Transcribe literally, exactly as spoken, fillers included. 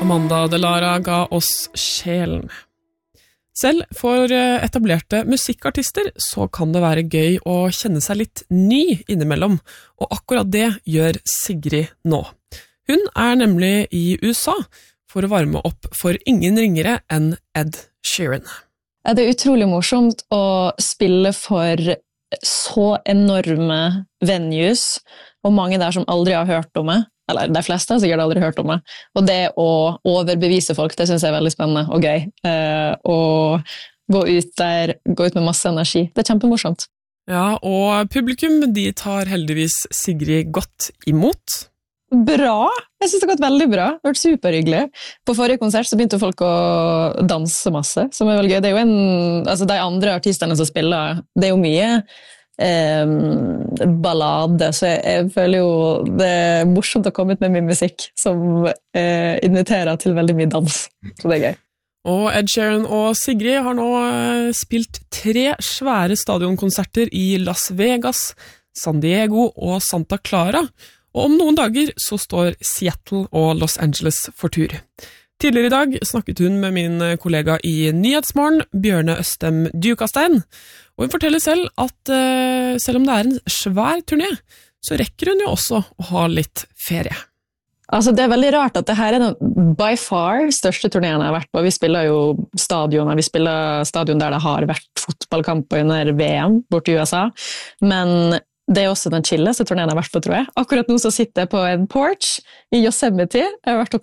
Amanda Delara ga oss sjelen. Selv for etablerte musikkartister så kan det være gøy å kjenne seg litt ny innimellom, og akkurat det gjør Sigrid nå. Hun er nemlig i U S A for å varme opp for ingen ringere enn Ed Sheeran. Det er utrolig morsomt å spille for så enorme venues, og mange der som aldri har hørt om meg. Eller de fleste har sikkert aldri hørt om meg. Og det å overbevise folk, det synes jeg er veldig spennende og gøy. Eh, og gå ut der, gå ut med masse energi. Det er kjempemorsomt. Ja, og publikum, de tar heldigvis Sigrid godt imot. Bra! Jeg synes det har gått veldig bra. Det har vært superhyggelig. På forrige konsert så begynte folk å danse masse, som er veldig gøy. Det er jo en, altså de andre artistene som spiller, det er jo mye Eh, ballade, så jeg, jeg føler jo det er morsomt å komme ut med min musikk som eh, inviterer til veldig mye dans, så det er gøy. Og Ed Sheeran og Sigrid har nå spilt tre svære stadionkonserter i Las Vegas, San Diego og Santa Clara, og om noen dager så står Seattle og Los Angeles for tur. Tidligere i dag snakket hun med min kollega i Nyhetsmorgen, Bjørne Østem Dukastein, og hun forteller selv at uh, selv om det er en svær turné, så rekker hun jo også å ha litt ferie. Altså, det er veldig rart at det her er den by far største turneen jeg har vært på. Vi spiller jo stadioner, vi spiller stadion der det har vært fotballkamper under V M bort i U S A, men det er også den chilleste turneen jeg har vært på, tror jeg. Akkurat nå så sitter jeg på en porch i Yosemite. Jeg har vært og